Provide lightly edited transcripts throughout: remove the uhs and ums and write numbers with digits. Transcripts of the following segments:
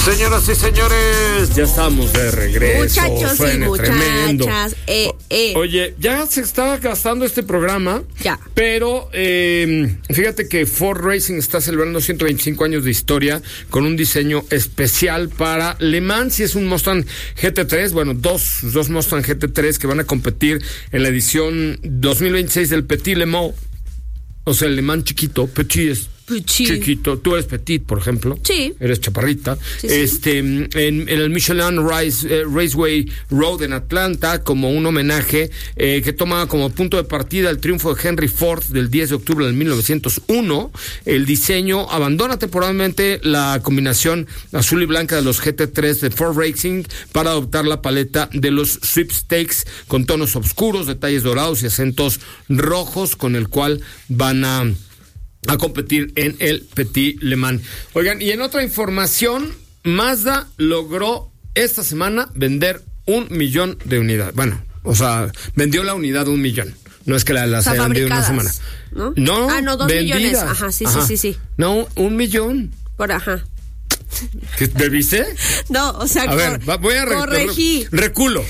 Señoras y señores, ya estamos de regreso. Muchachos y muchachas. Oye, ya se está gastando este programa. Ya. Pero fíjate que Ford Racing está celebrando 125 años de historia con un diseño especial para Le Mans. Y es un Mustang GT3, bueno, dos Mustang GT3 que van a competir en la edición 2026 del Petit Le Mans. O sea, el Le Mans chiquito, Petit es chiquito. Tú eres petit, por ejemplo. Sí. Eres chaparrita. Sí. En el Michelin Raceway Road en Atlanta, como un homenaje que toma como punto de partida el triunfo de Henry Ford del 10 de octubre del 1901. El diseño abandona temporalmente la combinación azul y blanca de los GT3 de Ford Racing para adoptar la paleta de los sweepstakes con tonos oscuros, detalles dorados y acentos rojos, con el cual van a competir en el Petit Le Mans. Oigan, y en otra información, Mazda logró esta semana vender 1 millón de unidades. Bueno, o sea, vendió la unidad de 1 millón. No es que las haya vendido en una semana. ¿No? 2 vendidas. millones. Ajá, sí. No, 1 millón. Ajá. ¿Me viste? No, o sea, a ver, voy a corregí. Reculo.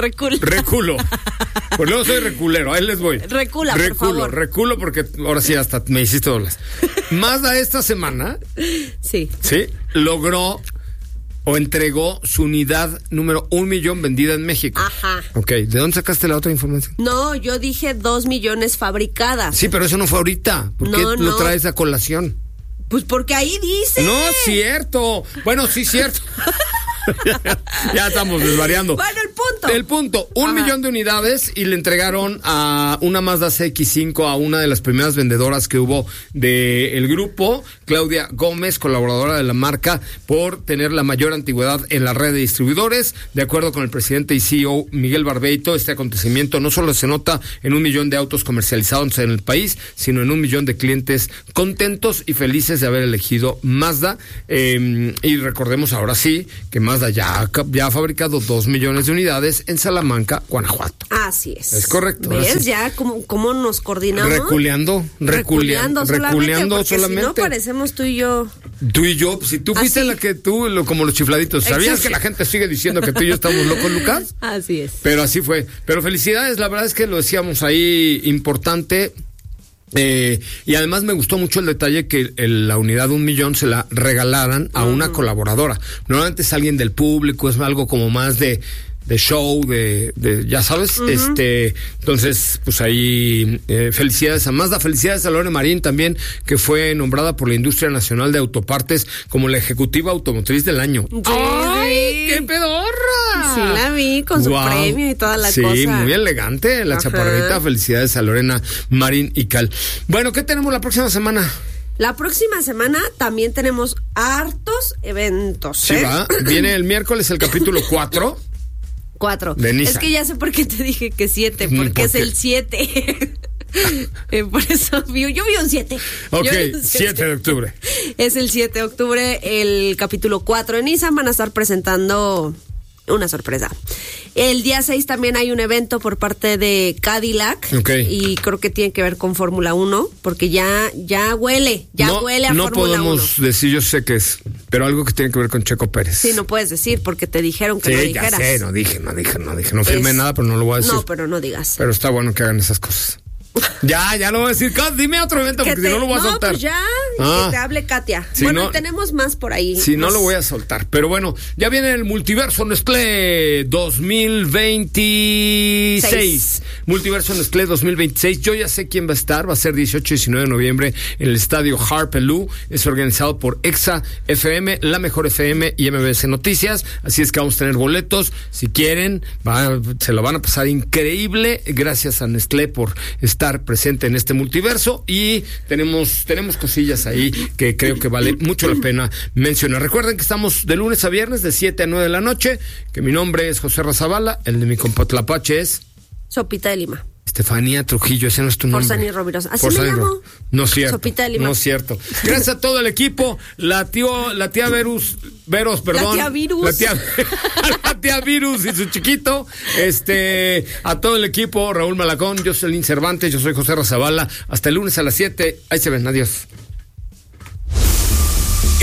Pues luego soy reculero, ahí les voy. Por favor. Reculo porque ahora sí hasta me hiciste bolas. Mazda esta semana sí, logró o entregó su unidad número 1 millón vendida en México. Ajá. Ok, ¿de dónde sacaste la otra información? No, yo dije 2 millones fabricadas. Sí, pero eso no fue ahorita. ¿Por qué lo traes a colación? Pues porque ahí dice. No es cierto. Bueno, sí es cierto. Ya estamos desvariando. Bueno, el punto, 1 millón de unidades, y le entregaron a una Mazda CX-5 a una de las primeras vendedoras que hubo del grupo, Claudia Gómez, colaboradora de la marca, por tener la mayor antigüedad en la red de distribuidores. De acuerdo con el presidente y CEO Miguel Barbeito, este acontecimiento no solo se nota en 1 millón de autos comercializados en el país, sino en 1 millón de clientes contentos y felices de haber elegido Mazda. Y recordemos ahora sí que Mazda ya ha fabricado 2 millones de unidades en Salamanca, Guanajuato. Así es. Es correcto. ¿Ves ya cómo nos coordinamos? Reculeando solamente. Si no parecemos tú y yo. Tú y yo, si tú fuiste la que como los chifladitos. ¿Sabías que la gente sigue diciendo que tú y yo estamos locos, Lucas? Así es. Pero así fue. Pero felicidades, la verdad es que lo decíamos ahí, importante. Y además me gustó mucho el detalle que la unidad de 1 millón se la regalaran a una colaboradora. Normalmente es alguien del público, es algo como más de show, ya sabes. Entonces, pues ahí felicidades a Mazda, felicidades a Lore Marín también, que fue nombrada por la Industria Nacional de Autopartes como la ejecutiva automotriz del año. ¡Ay, qué pedorra! Sí, la vi con su premio y toda la cosa. Sí, muy elegante la chaparrita. Felicidades a Lorena Marín y Cal. Bueno, ¿qué tenemos la próxima semana? La próxima semana también tenemos hartos eventos. Sí, va. Viene el miércoles el capítulo 4. 4. Es que ya sé por qué te dije que 7, porque es el 7. Por eso yo vi un 7. Ok, 7 de octubre. Es el 7 de octubre, el capítulo 4 en Nissan. Van a estar presentando una sorpresa. El día 6 también hay un evento por parte de Cadillac. Okay. Y creo que tiene que ver con Fórmula 1, porque ya huele a Fórmula 1. No podemos decir, yo sé que es, pero algo que tiene que ver con Checo Pérez. Sí, no puedes decir, porque te dijeron que no dijeras. Ya sé, no dije. No firmé nada, pero no lo voy a decir. No, pero no digas. Pero está bueno que hagan esas cosas. Ya lo voy a decir. Dime otro evento, porque si no lo voy a soltar. Pues ya, que te hable Katia. Si bueno, tenemos más por ahí. Si no lo voy a soltar. Pero bueno, ya viene el Multiverso Nestlé 2026. Multiverso Nestlé 2026. Yo ya sé quién va a estar. Va a ser 18 y 19 de noviembre en el estadio Harpelú. Es organizado por Exa FM, La Mejor FM y MBS Noticias. Así es que vamos a tener boletos. Si quieren, se lo van a pasar increíble. Gracias a Nestlé por estar presente en este multiverso, y tenemos cosillas ahí que creo que vale mucho la pena mencionar. Recuerden que estamos de lunes a viernes de 7 a 9 de la noche, que mi nombre es José Razabala, el de mi compa Tlapache es Sopita de Lima. Estefanía Trujillo, ese no es tu nombre. Por Sani Rovirosa. Así me llamo. No es cierto. Sopita de Lima. No es cierto. Gracias a todo el equipo. La tía Veros, perdón. La tía Virus y su chiquito. A todo el equipo, Raúl Malagón, Jocelyn Cervantes, yo soy José Razabala. Hasta el lunes a las 7. Ahí se ven. Adiós.